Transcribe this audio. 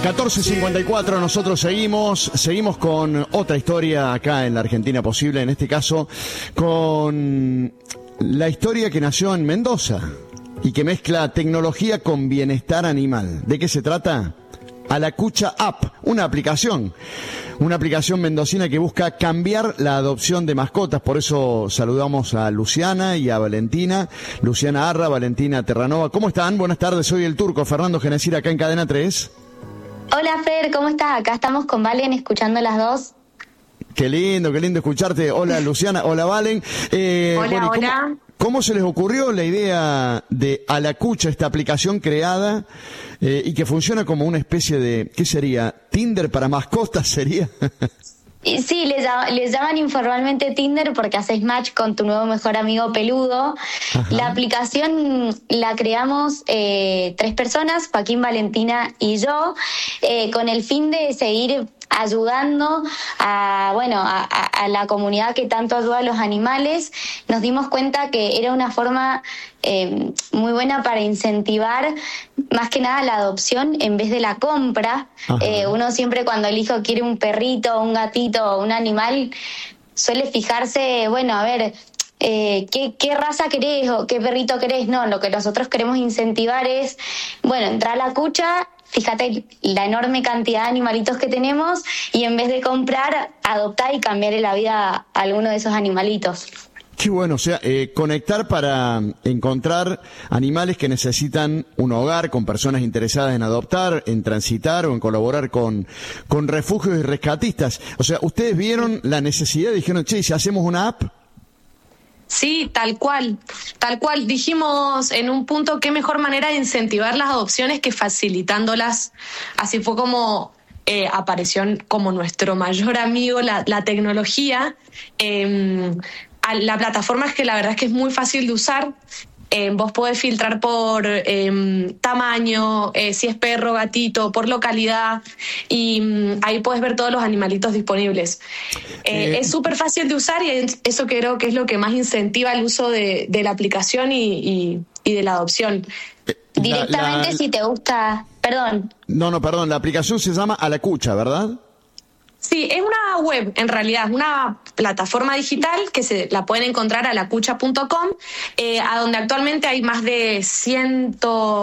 14:54, nosotros seguimos con otra historia acá en la Argentina Posible, en este caso con la historia que nació en Mendoza y que mezcla tecnología con bienestar animal. ¿De qué se trata? Alacucha App, una aplicación mendocina que busca cambiar la adopción de mascotas. Por eso saludamos a Luciana y a Valentina. Luciana Arra, Valentina Terranova. ¿Cómo están? Buenas tardes, soy el Turco, Fernando Genesir, acá en Cadena 3. Hola Fer, ¿cómo estás? Acá estamos con Valen escuchando las dos. Qué lindo escucharte. Hola Luciana, hola Valen. Hola. ¿Cómo se les ocurrió la idea de Alacucha, esta aplicación creada y que funciona como una especie de, ¿qué sería? ¿Tinder para mascotas sería? Sí, le llaman informalmente Tinder porque haces match con tu nuevo mejor amigo peludo. Ajá. La aplicación la creamos 3 personas, Joaquín, Valentina y yo, con el fin de seguir ayudando a la comunidad que tanto ayuda a los animales. Nos dimos cuenta que era una forma muy buena para incentivar más que nada la adopción en vez de la compra. Uno siempre cuando el hijo quiere un perrito, un gatito o un animal suele fijarse, ¿qué raza querés o qué perrito querés? No, lo que nosotros queremos incentivar es, entrar a la cucha. Fíjate la enorme cantidad de animalitos que tenemos y en vez de comprar, adoptar y cambiarle la vida a alguno de esos animalitos. Qué bueno, conectar para encontrar animales que necesitan un hogar con personas interesadas en adoptar, en transitar o en colaborar con refugios y rescatistas. O sea, ustedes vieron la necesidad y dijeron, si hacemos una app. Sí, tal cual. Dijimos en un punto qué mejor manera de incentivar las adopciones que facilitándolas. Así fue como apareció como nuestro mayor amigo la tecnología. La plataforma es que la verdad es que es muy fácil de usar. Vos podés filtrar por tamaño, si es perro, gatito, por localidad, y ahí podés ver todos los animalitos disponibles. Es súper fácil de usar y eso creo que es lo que más incentiva el uso de la aplicación y de la adopción. Directamente si te gusta... Perdón. No, perdón, la aplicación se llama Alacucha, ¿verdad? Sí, es una web, en realidad, es una plataforma digital que la pueden encontrar a alacucha.com, a donde actualmente hay más de 100